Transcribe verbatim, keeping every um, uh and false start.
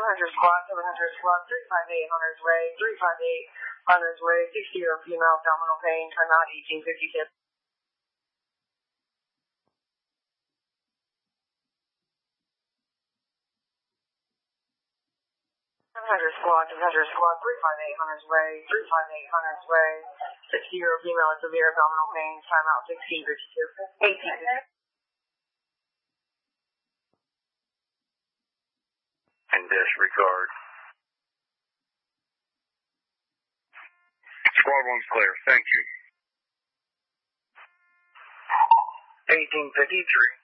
hundred squad, seven hundred squad, three five eight, Hunter's Way, three five eight, Hunter's Way, sixty-year female, abdominal pain, timeout eighteen fifty-six. seven hundred squad, seven hundred squad, three five eight, Hunter's Way, three five eight, Hunter's Way, sixty-year female, severe abdominal pain, timeout sixteen fifty-two. eighteen. And disregard. Squad one's clear. Thank you. eighteen fifty-three.